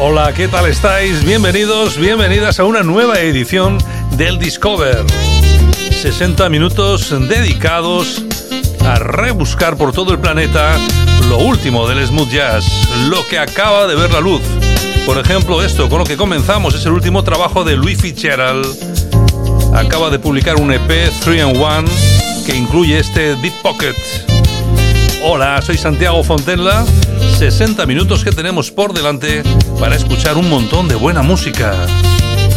Hola, ¿qué tal estáis? Bienvenidos, bienvenidas a una nueva edición del Discover. 60 minutos dedicados a rebuscar por todo el planeta lo último del smooth jazz, lo que acaba de ver la luz. Por ejemplo, esto con lo que comenzamos es el último trabajo de Louis Fitzgerald. Acaba de publicar un EP 3-in-1 que incluye este Deep Pocket. Hola, soy Santiago Fontenla. 60 minutos que tenemos por delante para escuchar un montón de buena música.